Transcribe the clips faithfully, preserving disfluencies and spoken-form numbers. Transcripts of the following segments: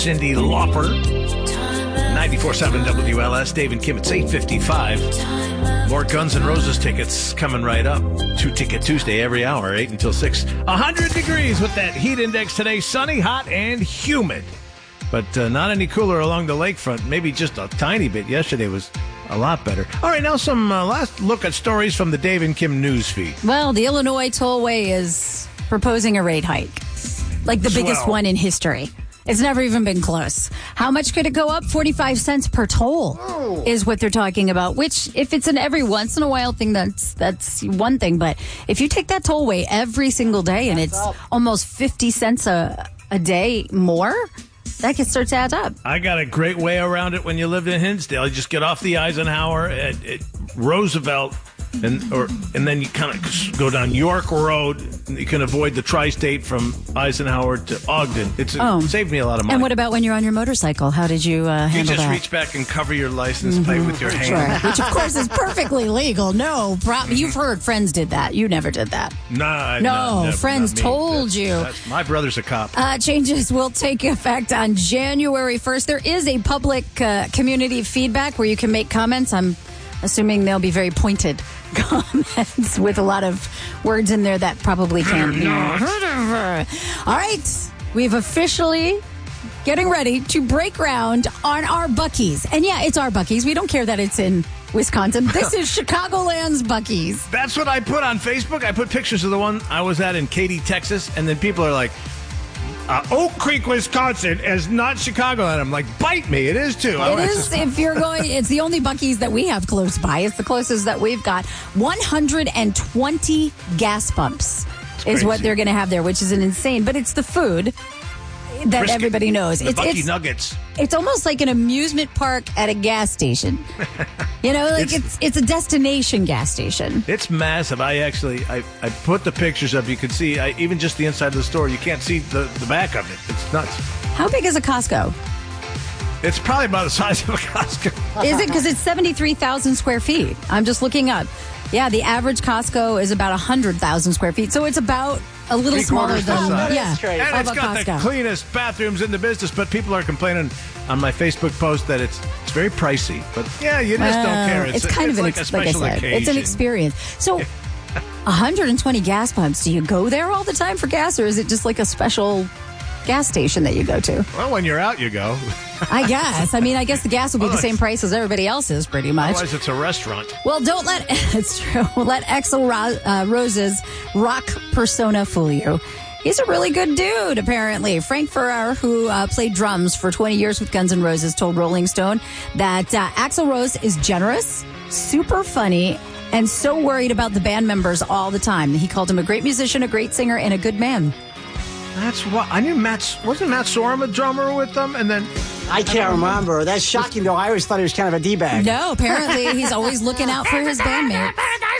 Cyndi Lauper. ninety-four point seven W L S, Dave and Kim. It's eight fifty-five. More Guns N' Roses tickets coming right up. Two-Ticket Tuesday every hour, eight until six. one hundred degrees with that heat index today. Sunny, hot, and humid. But uh, not any cooler along the lakefront. Maybe just a tiny bit. Yesterday was a lot better. All right, now some uh, last look at stories from the Dave and Kim news feed. Well, the Illinois tollway is proposing a rate hike. Like the Swell. biggest one in history. It's never even been close. How much could it go up? forty-five cents per toll oh. is what they're talking about, which if it's an every once in a while thing, that's that's one thing. But if you take that tollway every single day and it's almost fifty cents a, a day more, that can start to add up. I got a great way around it when you lived in Hinsdale. You just get off the Eisenhower at, at Roosevelt, and or and then you kind of go down York Road. And you can avoid the tri-state from Eisenhower to Ogden. It's oh. It saved me a lot of money. And what about when you're on your motorcycle? How did you uh, handle that? You just that? reach back and cover your license mm-hmm. plate with your hand. Sure. Which, of course, is perfectly legal. No, pro- you've heard friends did that. You never did that. Nah, no, no, never, friends told that's, you. That's, my brother's a cop. Uh, changes will take effect on January first. There is a public uh, community feedback where you can make comments. I'm assuming they'll be very pointed comments with a lot of words in there that probably can't. All right, we've officially getting ready to break ground on our Buc-ee's. And yeah, it's our Buc-ee's. We don't care that it's in Wisconsin. This is Chicagoland's Buc-ee's. That's what I put on Facebook. I put pictures of the one I was at in Katy, Texas, and then people are like, Uh, Oak Creek, Wisconsin is not Chicago. And I'm like, bite me. It is, too. It is, if you're going, it's the only Buc-ee's that we have close by. It's the closest that we've got. one hundred twenty gas pumps is what they're going to have there, which is an insane. But it's the food that Brisket, the everybody knows. The it's, Buc-ee it's, Nuggets. It's almost like an amusement park at a gas station. You know, like it's, it's it's a destination gas station. It's massive. I actually, I, I put the pictures up. You can see, I, even just the inside of the store, you can't see the, the back of it. It's nuts. How big is a Costco? It's probably about the size of a Costco. Is it? Because it's seventy-three thousand square feet. I'm just looking up. Yeah, the average Costco is about one hundred thousand square feet. So it's about a little Three smaller than, size. yeah. And it's got Costco. the cleanest bathrooms in the business, but people are complaining on my Facebook post that it's it's very pricey. But yeah, you just well, don't care. It's, it's kind it's of like an, a special like I said, occasion. it's an experience. So one hundred twenty gas pumps. Do you go there all the time for gas, or is it just like a special gas station that you go to? Well, when you're out, you go. I guess. I mean, I guess the gas will be well, the same price as everybody else's, pretty much. Otherwise, it's a restaurant. Well, don't let it's true. Let Axl Ro- uh, Rose's rock persona fool you. He's a really good dude, apparently. Frank Ferrer, who uh, played drums for twenty years with Guns N' Roses, told Rolling Stone that uh, Axl Rose is generous, super funny, and so worried about the band members all the time. He called him a great musician, a great singer, and a good man. That's what I knew. Matt wasn't Matt Sorum a drummer with them, and then I can't I remember. remember. That's shocking, though. I always thought he was kind of a d-bag. No, apparently he's always looking out for his bandmates.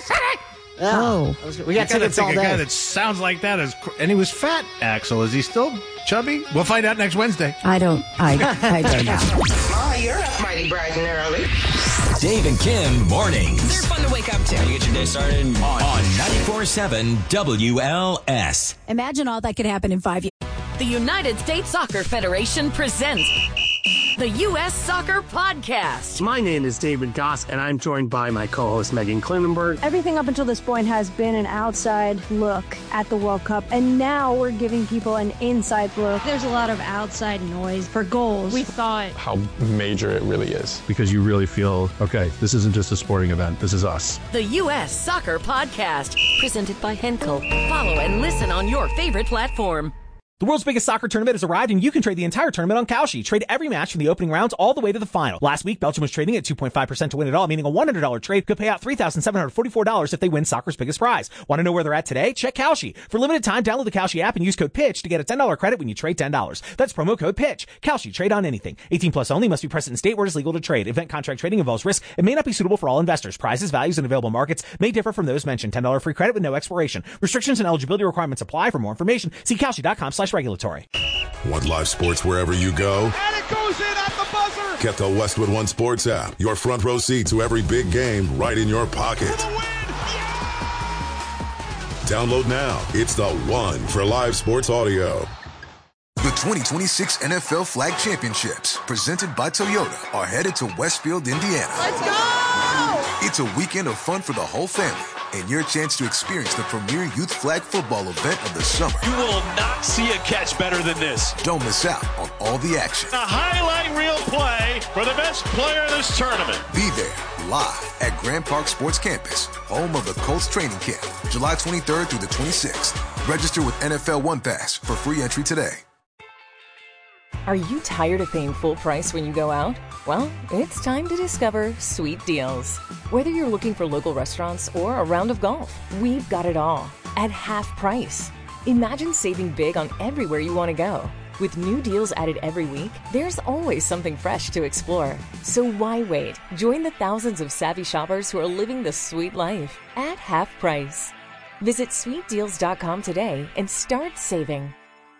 Yeah. Oh, we got tickets all a day. guy that sounds like that is, and he was fat. Axl, is he still chubby? We'll find out next Wednesday. I don't. I, I don't know. Oh, you're up mighty bright and early. Dave and Kim mornings. They're fun to wake up to. You get your day started on, on ninety-four point seven W L S. Imagine all that could happen in five years. The United States Soccer Federation presents the U S Soccer Podcast. My name is David Goss, and I'm joined by my co-host Megan Klinenberg. Everything up until this point has been an outside look at the World Cup, and now we're giving people an inside look. There's a lot of outside noise for goals. We thought how major it really is, because you really feel, okay, this isn't just a sporting event, this is us. The U S Soccer Podcast, presented by Henkel. Follow and listen on your favorite platform. The world's biggest soccer tournament has arrived, and you can trade the entire tournament on Kalshi. Trade every match from the opening rounds all the way to the final. Last week, Belgium was trading at two point five percent to win it all, meaning a one hundred dollars trade could pay out three thousand seven hundred forty-four dollars if they win soccer's biggest prize. Want to know where they're at today? Check Kalshi. For limited time, download the Kalshi app and use code PITCH to get a ten dollars credit when you trade ten dollars. That's promo code PITCH. Kalshi. Trade on anything. eighteen plus only. Must be present in state where it is legal to trade. Event contract trading involves risk. It may not be suitable for all investors. Prizes, values, and available markets may differ from those mentioned. ten dollars free credit with no expiration. Restrictions and eligibility requirements apply. For more information, see Kalshi.com slash regulatory. Want live sports wherever you go? And it goes in at the buzzer! Get the Westwood One Sports app. Your front row seat to every big game right in your pocket. Yeah! Download now. It's the one for live sports audio. The twenty twenty-six N F L Flag Championships, presented by Toyota, are headed to Westfield, Indiana. Let's go! It's a weekend of fun for the whole family and your chance to experience the premier youth flag football event of the summer. You will not see a catch better than this. Don't miss out on all the action. A highlight reel play for the best player in this tournament. Be there live at Grand Park Sports Campus, home of the Colts training camp, July twenty-third through the twenty-sixth. Register with N F L One Pass for free entry today. Are you tired of paying full price when you go out? Well, it's time to discover Sweet Deals. Whether you're looking for local restaurants or a round of golf, we've got it all at half price. Imagine saving big on everywhere you want to go. With new deals added every week, there's always something fresh to explore. So why wait? Join the thousands of savvy shoppers who are living the sweet life at half price. Visit sweet deals dot com today and start saving.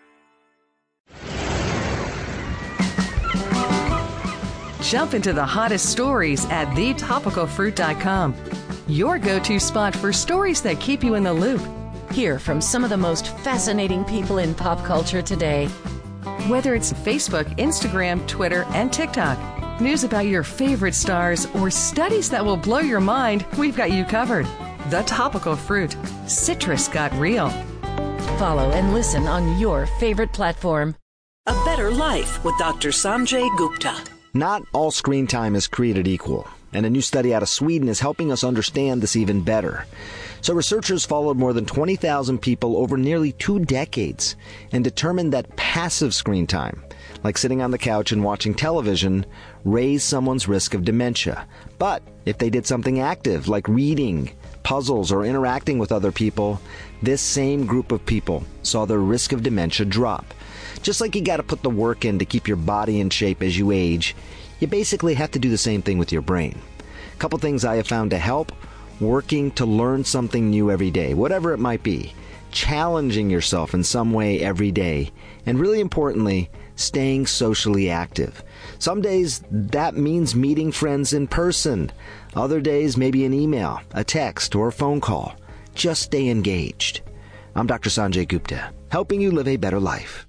Jump into the hottest stories at the topical fruit dot com. Your go-to spot for stories that keep you in the loop. Hear from some of the most fascinating people in pop culture today. Whether it's Facebook, Instagram, Twitter, and TikTok, news about your favorite stars, or studies that will blow your mind, we've got you covered. The Topical Fruit. Citrus got real. Follow and listen on your favorite platform. A Better Life with Doctor Sanjay Gupta. Not all screen time is created equal, and a new study out of Sweden is helping us understand this even better. So researchers followed more than twenty thousand people over nearly two decades and determined that passive screen time, like sitting on the couch and watching television, raised someone's risk of dementia. But if they did something active, like reading, puzzles, or interacting with other people, this same group of people saw their risk of dementia drop. Just like you got to put the work in to keep your body in shape as you age, you basically have to do the same thing with your brain. A couple things I have found to help: working to learn something new every day, whatever it might be, challenging yourself in some way every day, and really importantly, staying socially active. Some days that means meeting friends in person. Other days maybe an email, a text, or a phone call. Just stay engaged. I'm Doctor Sanjay Gupta, helping you live a better life.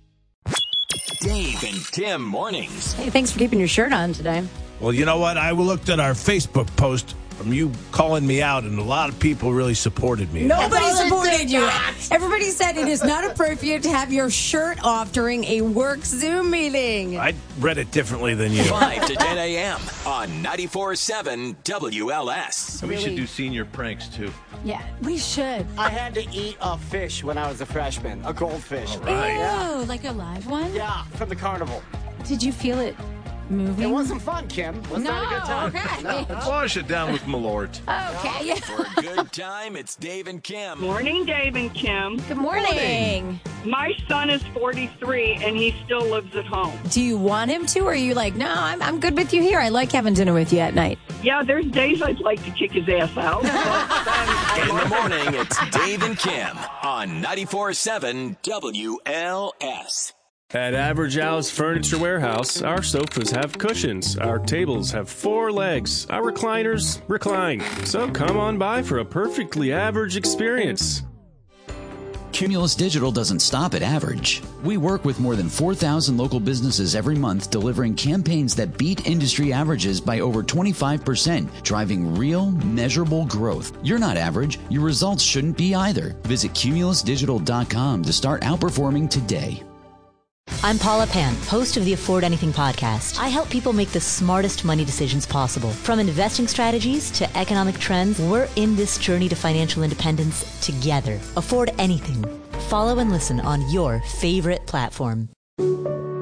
Dave and Tim mornings. Hey, thanks for keeping your shirt on today. Well, you know what? I looked at our Facebook post from you calling me out, and a lot of people really supported me. Nobody supported you. Everybody said it is not appropriate to have your shirt off during a work Zoom meeting. I read it differently than you. five to ten a.m. on ninety-four point seven W L S. We should do senior pranks, too. Yeah, we should. I had to eat a fish when I was a freshman, a goldfish. Right. Ew, Yeah. like a live one? Yeah, from the carnival. Did you feel it moving? It wasn't fun, Kim. Was No, not a good time. okay. No. Let's wash it down with Malort. Okay. For a good time, it's Dave and Kim. Morning, Dave and Kim. Good morning. My son is forty-three, and he still lives at home. Do you want him to, or are you like, no, I'm, I'm good with you here. I like having dinner with you at night. Yeah, there's days I'd like to kick his ass out. In the morning, it's Dave and Kim on ninety-four point seven W L S. At Average Al's Furniture Warehouse, our sofas have cushions, our tables have four legs, our recliners recline. So come on by for a perfectly average experience. Cumulus Digital doesn't stop at average. We work with more than four thousand local businesses every month, delivering campaigns that beat industry averages by over twenty-five percent, driving real, measurable growth. You're not average. Your results shouldn't be either. Visit cumulus digital dot com to start outperforming today. I'm Paula Pan, host of the Afford Anything podcast. I help people make the smartest money decisions possible. From investing strategies to economic trends, we're in this journey to financial independence together. Afford Anything. Follow and listen on your favorite platform.